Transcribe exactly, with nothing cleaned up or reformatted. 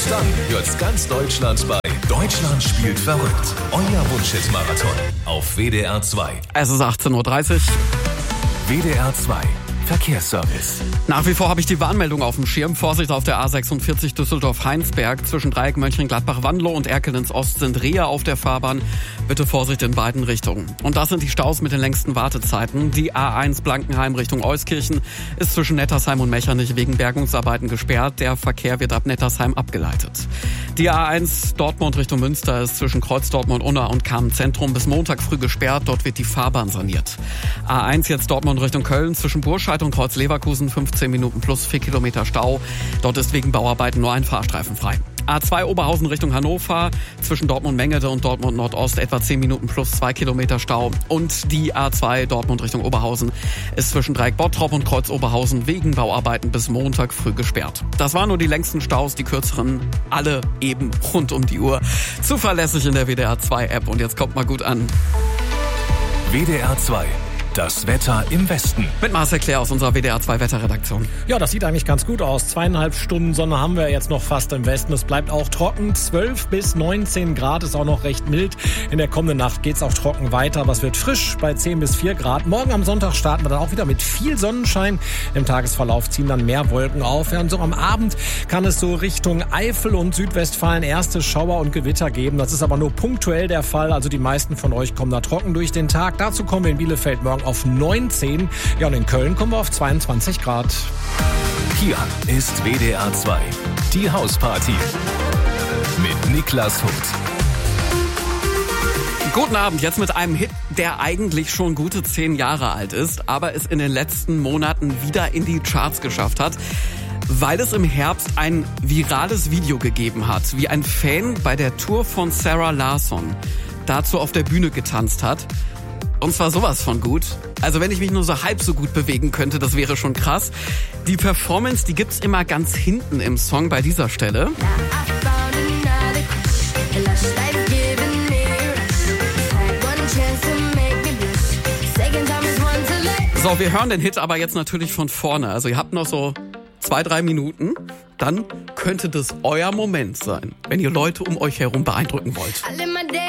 Und dann hört's ganz Deutschland bei Deutschland spielt verrückt. Euer Wunschhit-Marathon auf W D R zwei. Es ist achtzehn Uhr dreißig. W D R zwei Verkehrsservice. Nach wie vor habe ich die Warnmeldung auf dem Schirm. Vorsicht auf der A sechsundvierzig Düsseldorf-Heinsberg. Zwischen Dreieck Mönchengladbach-Wandelow und Erkelenz-Ost sind Rehe auf der Fahrbahn. Bitte Vorsicht in beiden Richtungen. Und das sind die Staus mit den längsten Wartezeiten. Die A eins Blankenheim Richtung Euskirchen ist zwischen Nettersheim und Mechernich wegen Bergungsarbeiten gesperrt. Der Verkehr wird ab Nettersheim abgeleitet. Die A eins Dortmund Richtung Münster ist zwischen Kreuz Dortmund-Unna und Kamen-Zentrum bis Montag früh gesperrt. Dort wird die Fahrbahn saniert. A eins jetzt Dortmund Richtung Köln zwischen Burscheid und Kreuz Leverkusen fünfzehn Minuten plus vier Kilometer Stau. Dort ist wegen Bauarbeiten nur ein Fahrstreifen frei. A zwei Oberhausen Richtung Hannover zwischen Dortmund-Mengede und Dortmund Nordost etwa zehn Minuten plus zwei Kilometer Stau. Und die A zwei Dortmund Richtung Oberhausen ist zwischen Dreieck Bottrop und Kreuz Oberhausen wegen Bauarbeiten bis Montag früh gesperrt. Das waren nur die längsten Staus, die kürzeren alle eben rund um die Uhr. Zuverlässig in der W D R zwei App und jetzt kommt mal gut an. W D R zwei. Das Wetter im Westen. Mit Marcel Claire aus unserer W D R zwei Wetterredaktion. Ja, das sieht eigentlich ganz gut aus. Zweieinhalb Stunden Sonne haben wir jetzt noch fast im Westen. Es bleibt auch trocken. zwölf bis neunzehn Grad ist auch noch recht mild. In der kommenden Nacht geht's auch trocken weiter, aber es wird frisch bei zehn bis vier Grad. Morgen am Sonntag starten wir dann auch wieder mit viel Sonnenschein. Im Tagesverlauf ziehen dann mehr Wolken auf. Ja, und so am Abend kann es so Richtung Eifel und Südwestfalen erste Schauer und Gewitter geben. Das ist aber nur punktuell der Fall. Also die meisten von euch kommen da trocken durch den Tag. Dazu kommen wir in Bielefeld morgen auf neunzehn. Ja, und in Köln kommen wir auf zweiundzwanzig Grad. Hier ist W D R zwei. Die Hausparty. Mit Niklas Huth. Guten Abend, jetzt mit einem Hit, der eigentlich schon gute zehn Jahre alt ist, aber es in den letzten Monaten wieder in die Charts geschafft hat, weil es im Herbst ein virales Video gegeben hat, wie ein Fan bei der Tour von Sarah Larsson dazu auf der Bühne getanzt hat. Und zwar sowas von gut. Also wenn ich mich nur so halb so gut bewegen könnte, das wäre schon krass. Die Performance, die gibt's immer ganz hinten im Song bei dieser Stelle. So, wir hören den Hit aber jetzt natürlich von vorne. Also ihr habt noch so zwei, drei Minuten. Dann könnte das euer Moment sein, wenn ihr Leute um euch herum beeindrucken wollt.